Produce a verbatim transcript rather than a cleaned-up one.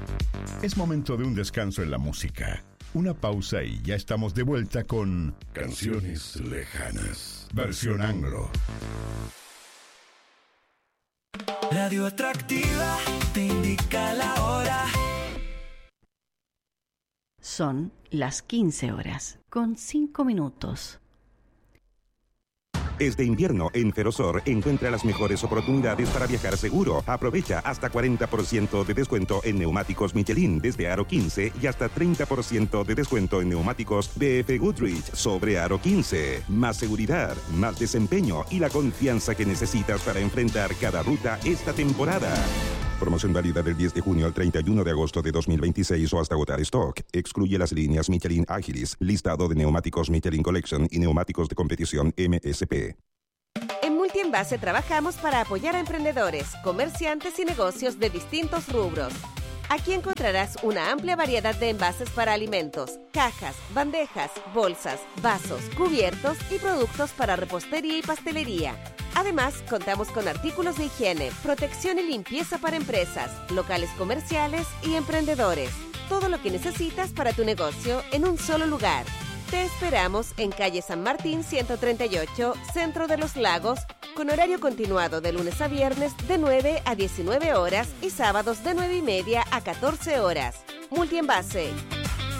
Es momento de un descanso en la música. Una pausa y ya estamos de vuelta con Canciones Lejanas, versión anglo. Radio Atractiva te indica la hora. Son las quince horas, con cinco minutos. Este invierno en Ferrosur encuentra las mejores oportunidades para viajar seguro. Aprovecha hasta cuarenta por ciento de descuento en neumáticos Michelin desde Aro quince y hasta treinta por ciento de descuento en neumáticos B F Goodrich sobre Aro quince. Más seguridad, más desempeño y la confianza que necesitas para enfrentar cada ruta esta temporada. Promoción válida del diez de junio al treinta y uno de agosto de dos mil veintiséis o hasta agotar stock. Excluye las líneas Michelin Agilis, listado de neumáticos Michelin Collection y neumáticos de competición M S P. En Multienvase trabajamos para apoyar a emprendedores, comerciantes y negocios de distintos rubros. Aquí encontrarás una amplia variedad de envases para alimentos, cajas, bandejas, bolsas, vasos, cubiertos y productos para repostería y pastelería. Además, contamos con artículos de higiene, protección y limpieza para empresas, locales comerciales y emprendedores. Todo lo que necesitas para tu negocio en un solo lugar. Te esperamos en calle San Martín ciento treinta y ocho, Centro de los Lagos, con horario continuado de lunes a viernes de nueve a diecinueve horas y sábados de nueve y media a catorce horas. Multienvase,